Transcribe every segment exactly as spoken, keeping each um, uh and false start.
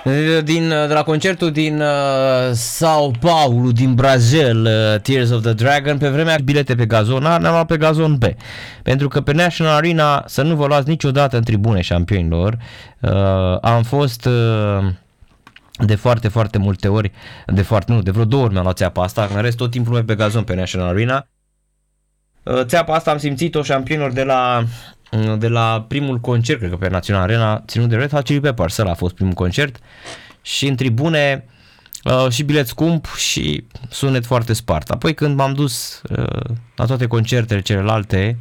Din, de la concertul din uh, Sao Paulo, din Brazil, uh, Tears of the Dragon, pe vremea bilete pe gazon A, ne-am luat pe gazon B. Pentru că pe National Arena, să nu vă luați niciodată în tribune, șampionilor, uh, am fost... Uh, de foarte, foarte multe ori, de foarte, nu, de vreo două ori mi-am luat țeapa asta, în rest tot timpul mai pe gazon pe National Arena. Țeapa asta am simțit-o, șampionilor, de la, de la primul concert, cred că pe National Arena, ținut de Red Hot Chili Peppers, ăla a fost primul concert, și în tribune și bilet scump și sunet foarte spart. Apoi când m-am dus la toate concertele celelalte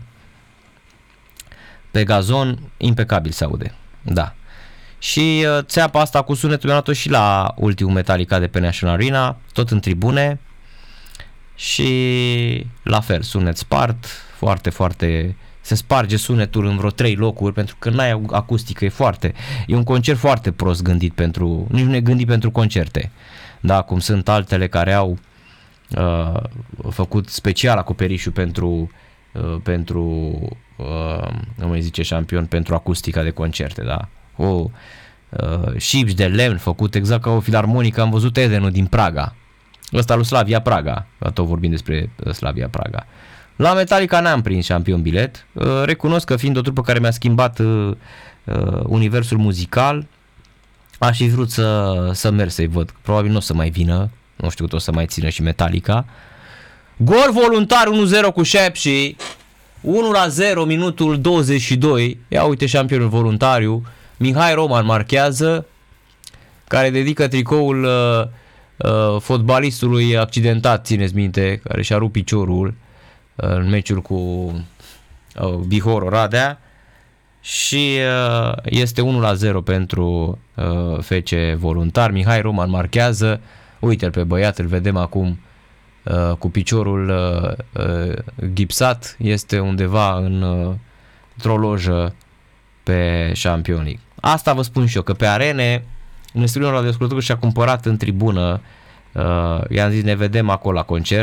pe gazon, impecabil se aude, da. Și uh, țeapa asta cu sunetul mi-a luat-o și la ultimul Metallica de pe National Arena, tot în tribune, și la fel, sunet spart, foarte, foarte, se sparge sunetul în vreo trei locuri, pentru că n-ai acustică, e foarte, e un concert foarte prost gândit pentru, nici nu e gândit pentru concerte, da, cum sunt altele care au uh, făcut special acoperișul pentru, uh, pentru, uh, cum îi zice, șampion, pentru acustica de concerte, da. O uh, șipci de lemn făcut exact ca o filarmonică, am văzut Edenul din Praga, ăsta lui Slavia Praga, tot vorbim despre Slavia Praga. La Metallica n-am prins șampion bilet, uh, recunosc că fiind o trupă care mi-a schimbat uh, uh, universul muzical, aș fi vrut să, să merg să-i văd, probabil nu o să mai vină, nu știu cât o să mai țină și Metallica. Gol voluntar unu zero cu Șepși, unu la zero minutul douăzeci și doi, ia uite șampionul voluntariu, Mihai Roman marchează, care dedică tricoul uh, uh, fotbalistului accidentat, țineți minte, care și-a rupt piciorul uh, în meciul cu uh, Bihor Oradea, și uh, este unu la zero pentru uh, F C Voluntar. Mihai Roman marchează, uite-l pe băiat, îl vedem acum uh, cu piciorul uh, uh, gipsat, este undeva în, uh, într-o lojă pe Champions League. Asta vă spun și eu, că pe arene Năstărinul la descurtător și-a cumpărat în tribună, uh, i-am zis ne vedem acolo la concert.